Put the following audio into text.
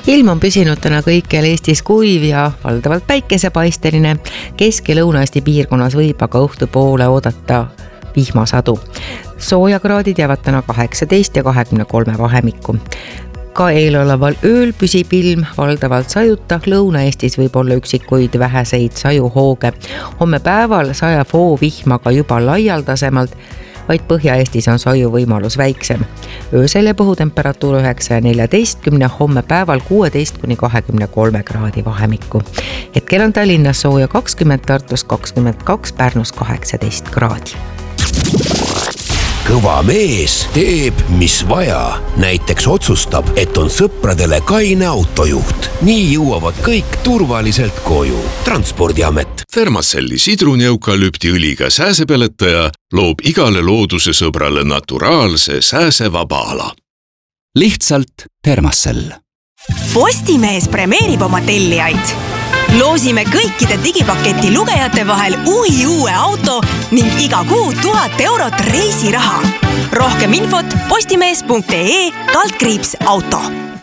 Ilm on püsinud täna kõikjal Eestis kuiv ja valdavalt päikesepaisteline. Kesk- ja Lõuna-Eesti piirkonnas võib aga õhtupoole oodata vihmasadu. Soojakraadid jäävad täna 18 ja 23 vahemikku. Ka eeloleval ööl püsib ilm valdavalt sajuta. Lõuna-Eestis võib olla üksikuid väheseid sajuhooge. Homme päeval sajab hoovihmaga juba laialdasemalt, vaid Põhja-Eestis on saju võimalus väiksem. Öösel jääb õhutemperatuur 9 ja 14, homme päeval 16–23 kraadi vahemikku. Hetkel on Tallinnas sooja 20, Tartus 22, Pärnus 18 kraadi. Kõva mees teeb, mis vaja. Näiteks otsustab, et on sõpradele kaine autojuht. Nii jõuavad kõik turvaliselt koju. Transpordiamet. Thermacelli sidruneukalüptiõliga sääsepeletaja loob igale looduse sõbrale naturaalse sääsevaba ala. Lihtsalt Thermacell. Postimees premeerib oma tellijaid. Loosime kõikide digipaketi lugejate vahel uue auto ning iga kuu 1000 eurot reisiraha. Rohkem infot postimees.ee/auto.